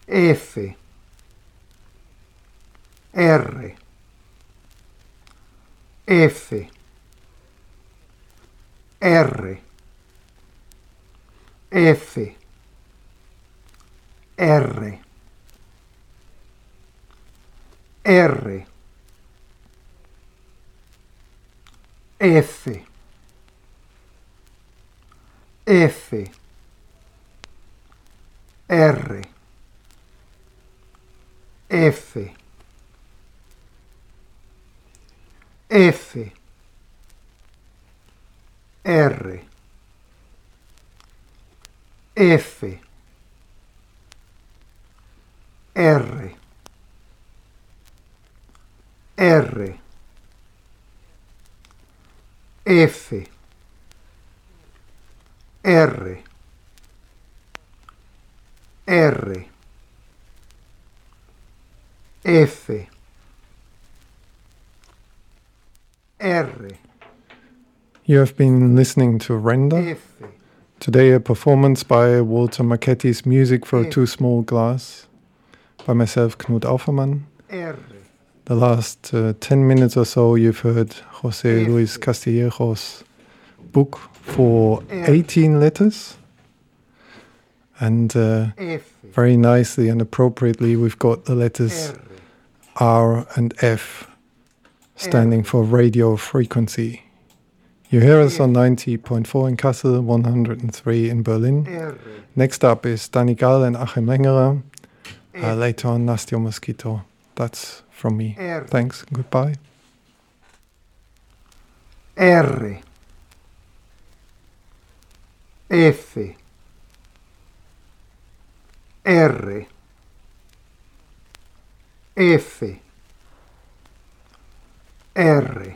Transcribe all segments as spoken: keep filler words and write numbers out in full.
F, R, F, R, F, R, R, F, F, R, F, F, R, F, R, R, F, R, R, F, R. You have been listening to Render. F. Today a performance by Walter Marchetti's Music for F. Two Small Glass, by myself, Knut Aufermann. R. The last uh, ten minutes or so you've heard José F. Luis Castillejo's book for F. eighteen letters. And uh, F. very nicely and appropriately we've got the letters R. R and F standing R. for radio frequency. You hear us F. on ninety point four in Kassel, one hundred three in Berlin. R. Next up is Danny Gall and Achim Lengerer. Uh, F. later on, Nastya Mosquito. That's from me. R. Thanks. Goodbye. R, F, R, F, R,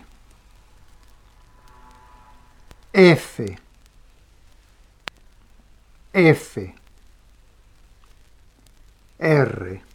F, F, R.